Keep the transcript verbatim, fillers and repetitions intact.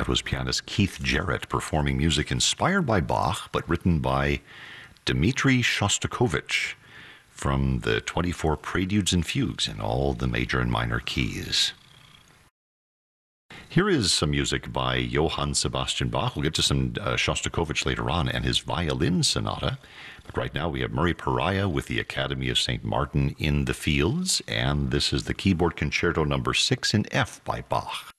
That was pianist Keith Jarrett performing music inspired by Bach, but written by Dmitri Shostakovich from the twenty-four Preludes and Fugues in all the major and minor keys. Here is some music by Johann Sebastian Bach. We'll get to some uh, Shostakovich later on and his violin sonata. But right now we have Murray Pariah with the Academy of Saint Martin in the Fields, and this is the keyboard concerto number six in F by Bach.